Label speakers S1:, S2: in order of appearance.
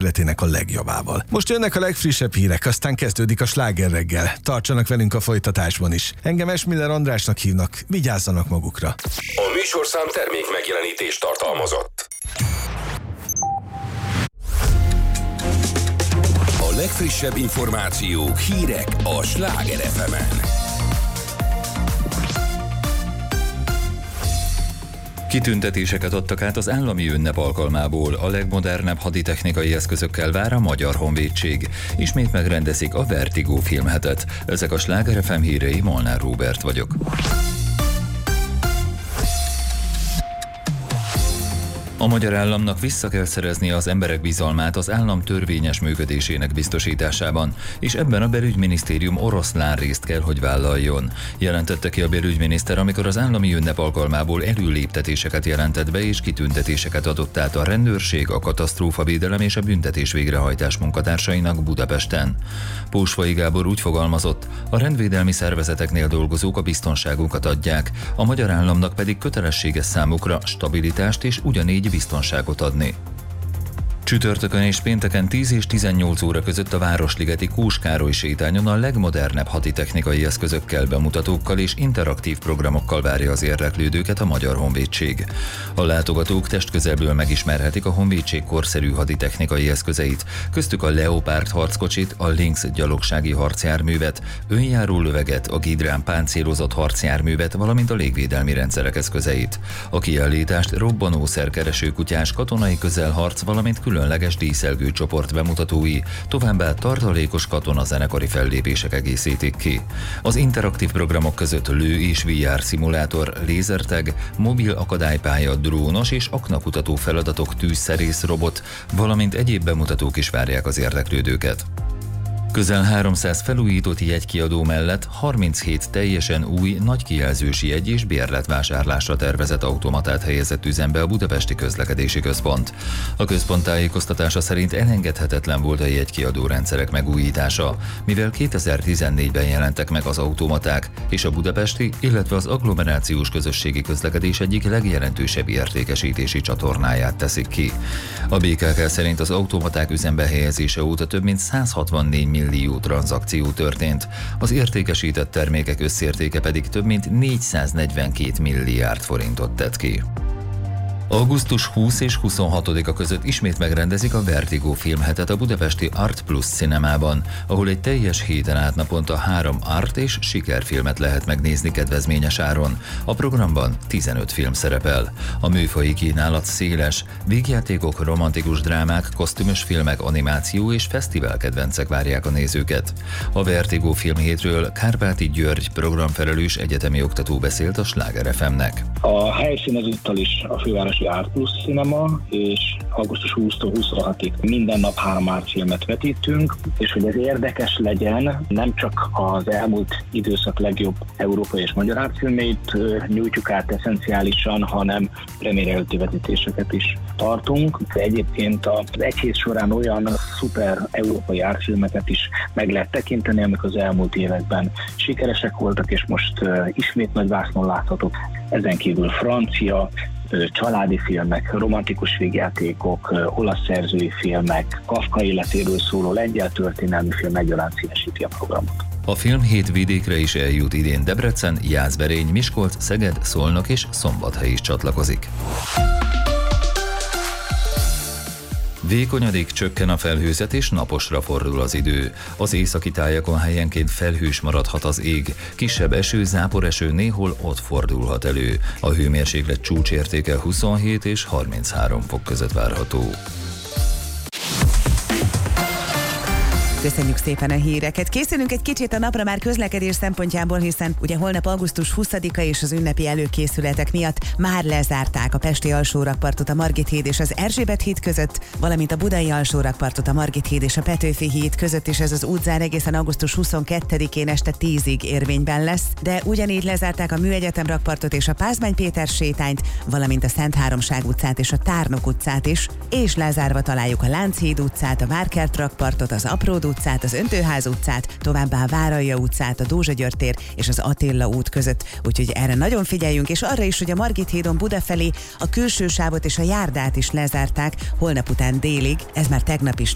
S1: ízletének a legjobbával. Most jönnek a legfrissebb hírek, aztán kezdődik a Sláger reggel. Tartsanak velünk a folytatásban is. Engem Esmiller Andrásnak hívnak, vigyázzanak magukra.
S2: A műsorszám termék megjelenítést tartalmazott. A legfrissebb információk, hírek a Sláger FM-en.
S3: Kitüntetéseket adtak át az állami ünnep alkalmából, a legmodernebb haditechnikai eszközökkel vár a Magyar Honvédség. Ismét megrendezik a Vertigo filmhetet. Ezek a Sláger FM hírei, Molnár Róbert vagyok. A magyar államnak vissza kell szereznie az emberek bizalmát az állam törvényes működésének biztosításában, és ebben a belügyminisztérium oroszlán részt kell, hogy vállaljon. Jelentette ki a belügyminiszter, amikor az állami ünnep alkalmából előléptetéseket jelentett be és kitüntetéseket adott át a rendőrség, a katasztrófavédelem és a büntetés végrehajtás munkatársainak Budapesten. Pósfai Gábor úgy fogalmazott, a rendvédelmi szervezeteknél dolgozók a biztonságukat adják, a magyar államnak pedig kötelessége számukra stabilitást és ugyanígy biztonságot adni. Csütörtökön és pénteken 10 és 18 óra között a Városligeti Kós Károly sétányon a legmodernebb haditechnikai eszközökkel, bemutatókkal és interaktív programokkal várja az érdeklődőket a Magyar Honvédség. A látogatók testközelből megismerhetik a honvédség korszerű haditechnikai eszközeit, köztük a Leopard harckocsit, a Lynx gyalogsági harcjárművet, önjáró löveget, a Gidrán páncélozott harcjárművet, valamint a légvédelmi rendszerek eszközeit. A kiállítást robbanószerkereső kutyás katonai közelharc, valamint különleges díszelgő csoport bemutatói, továbbá tartalékos katonazenekari fellépések egészítik ki. Az interaktív programok között lő- és VR szimulátor, lézertag, mobil akadálypálya, drónos és aknakutató feladatok, tűzszerész robot, valamint egyéb bemutatók is várják az érdeklődőket. Közel 300 felújított jegykiadó mellett 37 teljesen új, nagy kijelzős jegy- és bérletvásárlásra tervezett automatát helyezett üzembe a Budapesti Közlekedési Központ. A központ tájékoztatása szerint elengedhetetlen volt a jegykiadó rendszerek megújítása, mivel 2014-ben jelentek meg az automaták, és a budapesti, illetve az agglomerációs közösségi közlekedés egyik legjelentősebb értékesítési csatornáját teszik ki. A BKK szerint az automaták üzembe helyezése óta több mint 164 millió tranzakció történt, az értékesített termékek összértéke pedig több mint 442 milliárd forintot tett ki. Augusztus 20 és 26-a között ismét megrendezik a Vertigo filmhetet a budapesti Art Plus Cinemában, ahol egy teljes héten át naponta 3 art és sikerfilmet lehet megnézni kedvezményes áron. A programban 15 film szerepel. A műfaji kínálat széles, vígjátékok, romantikus drámák, kosztümös filmek, animáció és fesztivál kedvencek várják a nézőket. A Vertigo filmhétről Kárpáti György programfelelős egyetemi oktató beszélt a Sláger FM-nek.
S4: A helyszín ezúttal is a fővárosi Art Plus Cinema, és augusztus 20-tól 26-ig minden nap 3 art filmet vetítünk, és hogy ez érdekes legyen, nem csak az elmúlt időszak legjobb európai és magyar ártfilmeit nyújtjuk át eszenciálisan, hanem premier előtti vetítéseket is tartunk. De egyébként az egy hét során olyan szuper európai ártfilmeket is meg lehet tekinteni, amik az elmúlt években sikeresek voltak, és most ismét nagy vásznon láthatók. Ezen kívül francia, családi filmek, romantikus vígjátékok, olasz szerzői filmek, Kafka életéről szóló lengyel történelmi film egyaránt színesíti a programot.
S3: A filmhét vidékre is eljut idén. Debrecen, Jászberény, Miskolc, Szeged, Szolnok és Szombathely is csatlakozik. Vékonyadik, csökken a felhőzet és naposra fordul az idő. Az északi tájakon helyenként felhős maradhat az ég, kisebb eső, záporeső néhol ott fordulhat elő. A hőmérséklet csúcsértéke 27 és 33 fok között várható.
S5: Köszönjük szépen a híreket. Készülünk egy kicsit a napra már közlekedés szempontjából, hiszen ugye holnap augusztus 20-a és az ünnepi előkészületek miatt már lezárták a pesti alsórakpartot a Margit híd és az Erzsébet híd között, valamint a budai alsórakpartot a Margit híd és a Petőfi híd között, és ez az útzár egészen augusztus 22-én este 10-ig érvényben lesz, de ugyanígy lezárták a Műegyetem rakpartot és a Pázmány Péter sétányt, valamint a Szent Háromság utcát és a Tárnok utcát is, és lezárva találjuk a Lánchíd utcát, a Várkert rakpartot, az Apród utcát, az Öntőház utcát, továbbá a Váralja utcát, a Dózsa György tér és az Attila út között. Úgyhogy erre nagyon figyeljünk, és arra is, hogy a Margit hídon Buda felé a külső sávot és a járdát is lezárták holnap után délig, ez már tegnap is